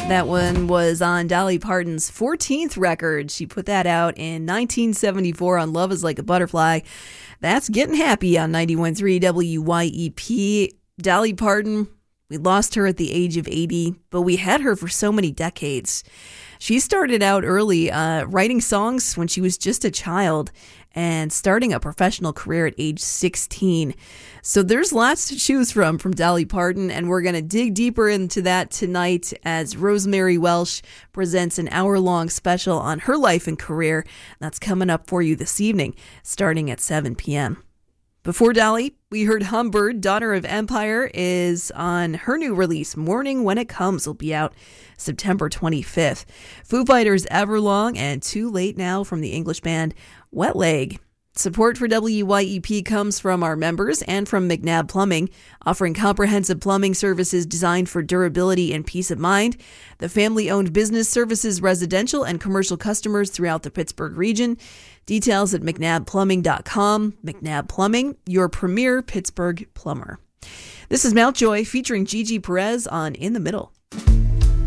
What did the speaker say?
That one was on Dolly Parton's 14th record. She put that out in 1974 on Love is Like a Butterfly. That's Getting Happy on 91.3 WYEP. Dolly Parton, we lost her at the age of 80, but we had her for so many decades. She started out early writing songs when she was just a child and starting a professional career at age 16. So there's lots to choose from Dolly Parton, and we're going to dig deeper into that tonight as Rosemary Welsh presents an hour-long special on her life and career. That's coming up for you this evening, starting at 7 p.m. Before Dolly, we heard Humbird, Daughter of Empire, is on her new release, Morning When It Comes, will be out September 25th. Foo Fighters' Everlong and Too Late Now from the English band Wet Leg. Support for WYEP comes from our members and from McNabb Plumbing, offering comprehensive plumbing services designed for durability and peace of mind. The family-owned business services residential and commercial customers throughout the Pittsburgh region. Details at mcnabbplumbing.com. McNabb Plumbing, your premier Pittsburgh plumber. This is Mountjoy featuring Gigi Perez on In the Middle.